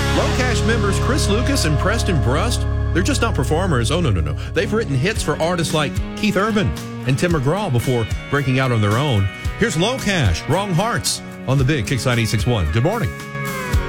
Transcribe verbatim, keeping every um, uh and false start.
Low Cash members Chris Lucas and Preston Brust, they're just not performers. Oh, no, no, no. They've written hits for artists like Keith Urban and Tim McGraw before breaking out on their own. Here's Low Cash, Wrong Hearts, on the big Kix ninety-six point one. Good morning.